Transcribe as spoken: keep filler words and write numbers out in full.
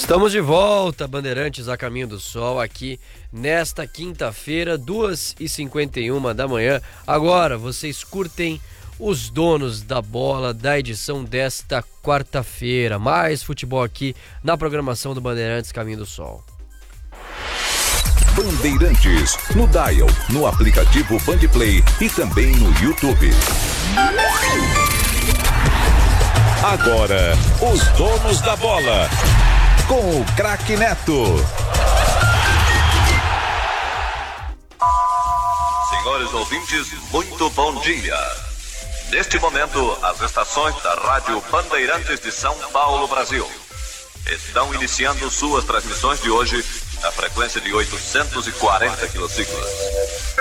Estamos de volta, Bandeirantes a Caminho do Sol, aqui nesta quinta-feira, duas e cinquenta e uma da manhã. Agora vocês curtem os donos da bola da edição desta quarta-feira. Mais futebol aqui na programação do Bandeirantes Caminho do Sol. Bandeirantes, no Dial, no aplicativo Bandplay e também no YouTube. Agora, os donos da bola, com o craque Neto. Senhores ouvintes, muito bom dia. Neste momento, as estações da Rádio Bandeirantes de São Paulo, Brasil, estão iniciando suas transmissões de hoje na frequência de oitocentos e quarenta quilociclos.